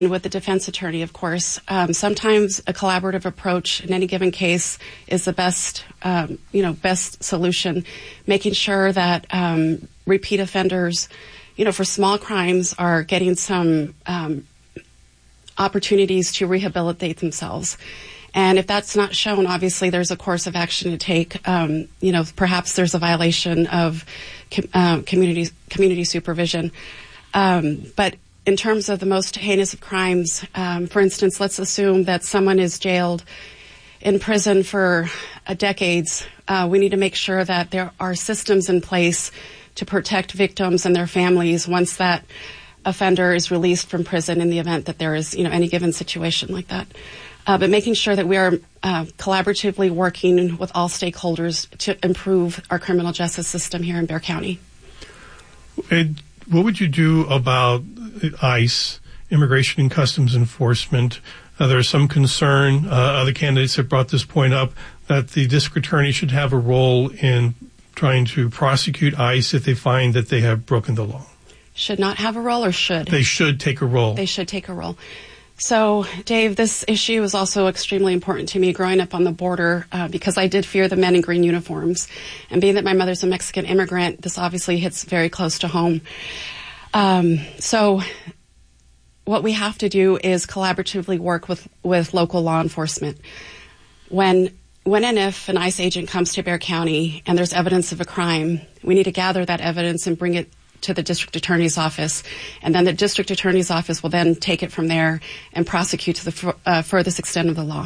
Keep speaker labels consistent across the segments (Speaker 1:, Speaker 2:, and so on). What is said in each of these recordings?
Speaker 1: with the defense attorney, of course. Sometimes a collaborative approach in any given case is the best solution, making sure that repeat offenders, for small crimes are getting some opportunities to rehabilitate themselves. And if that's not shown, obviously there's a course of action to take. Perhaps there's a violation of community supervision. But in terms of the most heinous of crimes, for instance, let's assume that someone is jailed in prison for decades. We need to make sure that there are systems in place to protect victims and their families once that offender is released from prison in the event that there is, any given situation like that. But making sure that we are collaboratively working with all stakeholders to improve our criminal justice system here in Bexar County.
Speaker 2: And what would you do about ICE, Immigration and Customs Enforcement? There's some concern, other candidates have brought this point up, that the district attorney should have a role in trying to prosecute ICE if they find that they have broken the law.
Speaker 1: Should not have a role, or should?
Speaker 2: They should take a role.
Speaker 1: They should take a role. So, Dave, this issue is also extremely important to me growing up on the border because I did fear the men in green uniforms. And being that my mother's a Mexican immigrant, this obviously hits very close to home. So what we have to do is collaboratively work with local law enforcement. When and if an ICE agent comes to Bexar County and there's evidence of a crime, we need to gather that evidence and bring it to the district attorney's office, and then the district attorney's office will then take it from there and prosecute to the furthest extent of the law.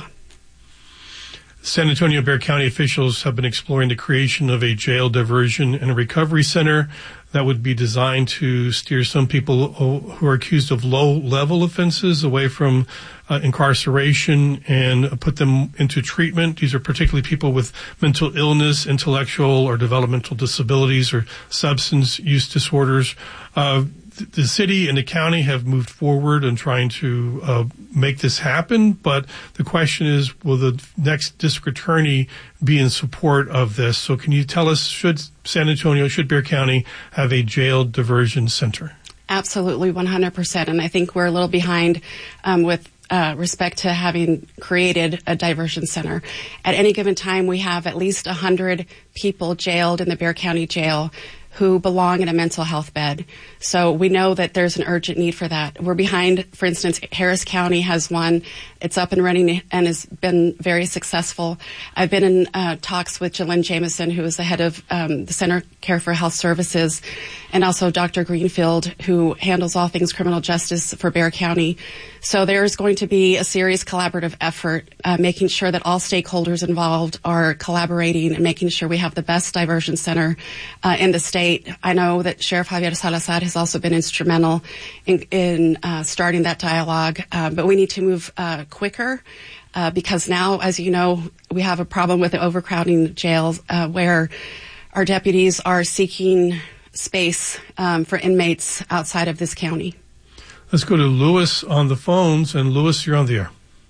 Speaker 2: San Antonio Bexar County officials have been exploring the creation of a jail diversion and a recovery center that would be designed to steer some people who are accused of low-level offenses away from incarceration and put them into treatment. These are particularly people with mental illness, intellectual or developmental disabilities, or substance use disorders. The city and the county have moved forward in trying to make this happen, but the question is, will the next district attorney be in support of this? So can you tell us, should Bexar County have a jail diversion center?
Speaker 1: Absolutely, 100%. And I think we're a little behind with respect to having created a diversion center. At any given time, we have at least 100 people jailed in the Bexar County Jail who belong in a mental health bed. So we know that there's an urgent need for that. We're behind, for instance, Harris County has one. It's up and running and has been very successful. I've been in talks with Jalynn Jameson, who is the head of the Center Care for Health Services, and also Dr. Greenfield, who handles all things criminal justice for Bexar County. So there's going to be a serious collaborative effort, making sure that all stakeholders involved are collaborating and making sure we have the best diversion center in the state. I know that Sheriff Javier Salazar has also been instrumental in starting that dialogue, but we need to move quicker because now, as you know, we have a problem with the overcrowding jails where our deputies are seeking space for inmates outside of this county.
Speaker 2: Let's go to Lewis on the phones, and Lewis, you're on the air.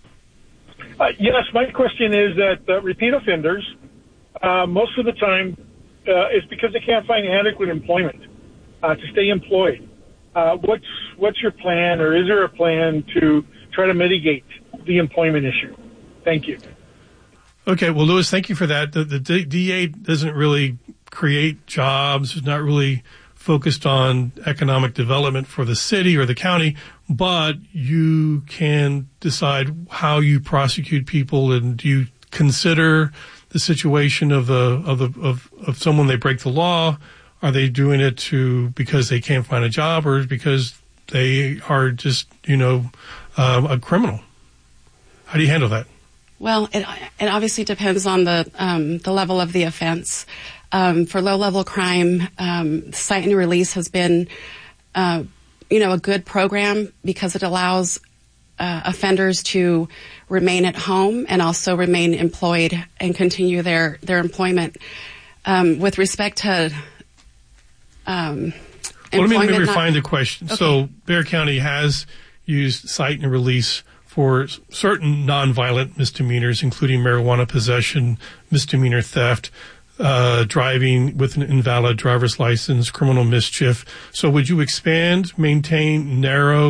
Speaker 3: Yes, my question is that repeat offenders, most of the time, it's because they can't find adequate employment to stay employed. What's your plan, or is there a plan to try to mitigate the employment issue? Thank you.
Speaker 2: Okay, well, Lewis, thank you for that. The DA doesn't really create jobs, is not really focused on economic development for the city or the county, but you can decide how you prosecute people, and do you consider the situation of someone, they break the law? Are they doing it because they can't find a job, or because they are just, a criminal? How do you handle that?
Speaker 1: Well, it obviously depends on the level of the offense. For low-level crime, cite and release has been, a good program because it allows offenders to remain at home and also remain employed and continue their employment. With respect to employment,
Speaker 2: let me refine the question. Okay. So Bexar County has used cite and release for certain nonviolent misdemeanors, including marijuana possession, misdemeanor theft, driving with an invalid driver's license, criminal mischief. So would you expand, maintain, narrow,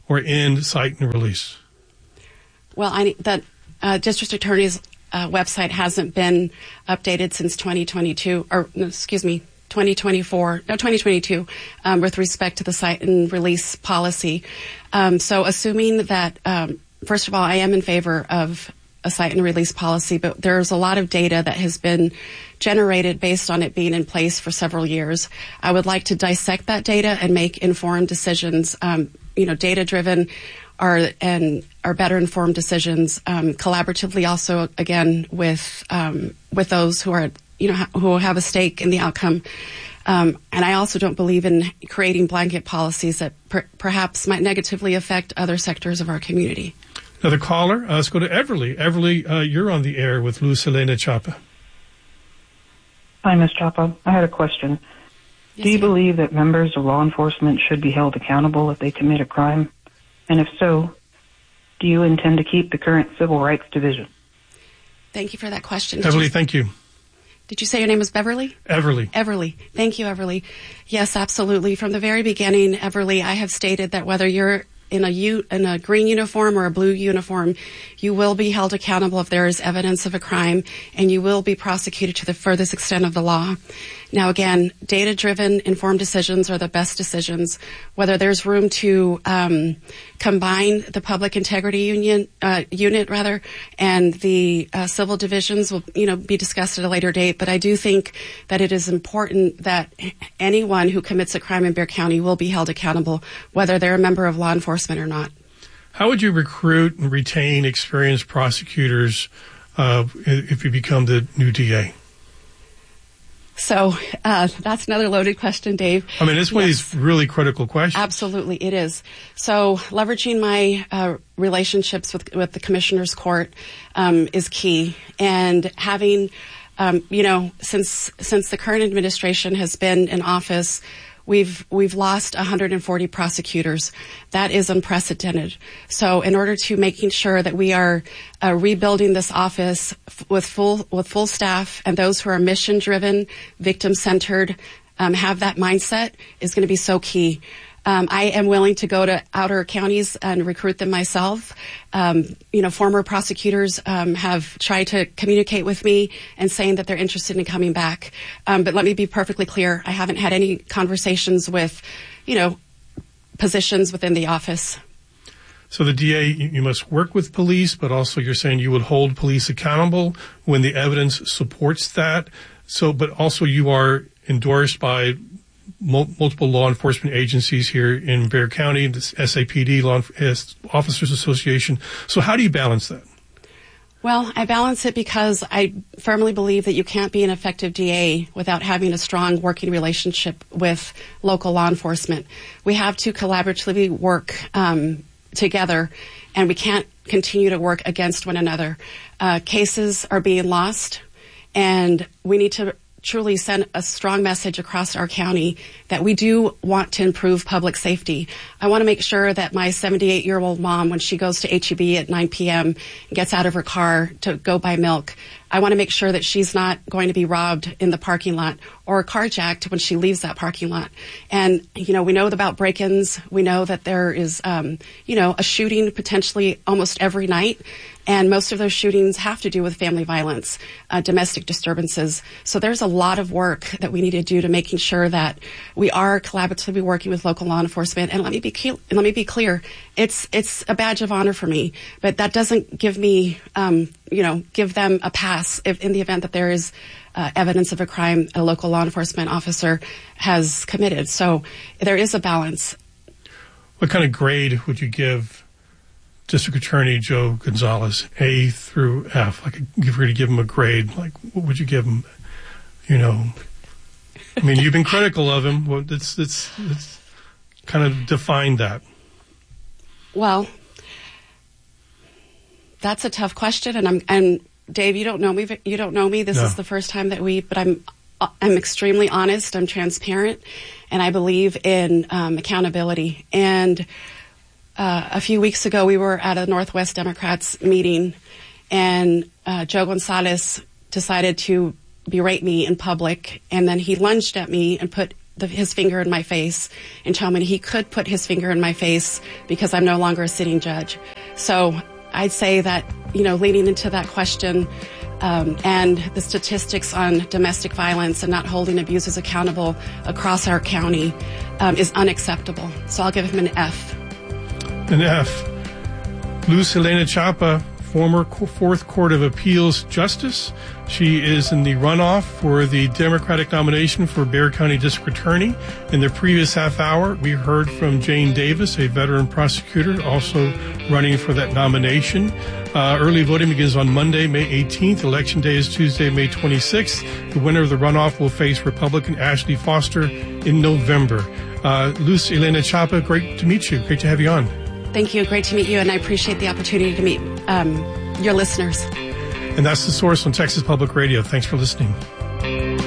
Speaker 2: or end cite and release?
Speaker 1: Well, the district attorney's website hasn't been updated since 2022, or excuse me, 2022, with respect to the cite and release policy. So assuming that, first of all, I am in favor of a cite and release policy, but there's a lot of data that has been generated based on it being in place for several years. I would like to dissect that data and make informed decisions, data-driven are better informed decisions, collaboratively also, again, with those who are, who have a stake in the outcome. And I also don't believe in creating blanket policies that perhaps might negatively affect other sectors of our community.
Speaker 2: Another caller. Let's go to Everly. Everly, you're on the air with Luz Helena Chapa.
Speaker 4: Hi, Ms. Chapa. I had a question.
Speaker 1: Yes,
Speaker 4: Do you believe that members of law enforcement should be held accountable if they commit a crime? And if so, do you intend to keep the current Civil Rights Division?
Speaker 1: Thank you for that question.
Speaker 2: Everly, thank you.
Speaker 1: Did you say your name was Beverly?
Speaker 2: Everly.
Speaker 1: Everly. Thank you, Everly. Yes, absolutely. From the very beginning, Everly, I have stated that whether you're in a green uniform or a blue uniform, you will be held accountable if there is evidence of a crime, and you will be prosecuted to the furthest extent of the law. Now, again, data-driven, informed decisions are the best decisions. Whether there's room to combine the public integrity unit, and the civil divisions will, be discussed at a later date. But I do think that it is important that anyone who commits a crime in Bexar County will be held accountable, whether they're a member of law enforcement or not.
Speaker 2: How would you recruit and retain experienced prosecutors if you become the new DA?
Speaker 1: So that's another loaded question, Dave.
Speaker 2: I mean, it's one of these really critical questions.
Speaker 1: Absolutely, it is. So leveraging my relationships with the Commissioner's Court is key. And having, since the current administration has been in office, we've lost 140 prosecutors. That is unprecedented. So in order to making sure that we are rebuilding this office with full staff and those who are mission driven, victim centered, have that mindset is going to be so key. I am willing to go to outer counties and recruit them myself. Former prosecutors have tried to communicate with me and saying that they're interested in coming back. But let me be perfectly clear. I haven't had any conversations with, positions within the office.
Speaker 2: So the DA, you must work with police, but also you're saying you would hold police accountable when the evidence supports that. So, but also you are endorsed by multiple law enforcement agencies here in Bexar County, the SAPD, Law Officers Association. So how do you balance that?
Speaker 1: Well, I balance it because I firmly believe that you can't be an effective DA without having a strong working relationship with local law enforcement. We have to collaboratively work together, and we can't continue to work against one another. Cases are being lost, and we need to truly send a strong message across our county that we do want to improve public safety. I want to make sure that my 78-year-old mom, when she goes to H-E-B at 9 p.m. and gets out of her car to go buy milk, I want to make sure that she's not going to be robbed in the parking lot or carjacked when she leaves that parking lot. And, we know about break-ins. We know that there is, a shooting potentially almost every night. And most of those shootings have to do with family violence, domestic disturbances. So there's a lot of work that we need to do to making sure that we are collaboratively working with local law enforcement. And let me be clear, it's a badge of honor for me, but that doesn't give me, give them a pass if in the event that there is evidence of a crime a local law enforcement officer has committed. So there is a balance.
Speaker 2: What kind of grade would you give District Attorney Joe Gonzalez, A through F? Like, if you were to give him a grade, like, what would you give him? I mean, you've been critical of him. Well, it's kind of define that.
Speaker 1: Well, that's a tough question, and Dave, you don't know me. This is the first time that but I'm extremely honest. I'm transparent, and I believe in accountability. And a few weeks ago, we were at a Northwest Democrats meeting, and Joe Gonzalez decided to berate me in public, and then he lunged at me and put his finger in my face and tell me he could put his finger in my face because I'm no longer a sitting judge. So I'd say that, leading into that question, and the statistics on domestic violence and not holding abusers accountable across our county is unacceptable. So I'll give him an F.
Speaker 2: An F. Luz Helena Chapa, former Fourth Court of Appeals Justice. She is in the runoff for the Democratic nomination for Bexar County District Attorney. In the previous half hour, we heard from Jane Davis, a veteran prosecutor, also running for that nomination. Early voting begins on Monday, May 18th. Election day is Tuesday, May 26th. The winner of the runoff will face Republican Ashley Foster in November. Luz Helena Chapa, great to meet you. Great to have you on.
Speaker 1: Thank you. Great to meet you, and I appreciate the opportunity to meet your listeners.
Speaker 2: And that's The Source on Texas Public Radio. Thanks for listening.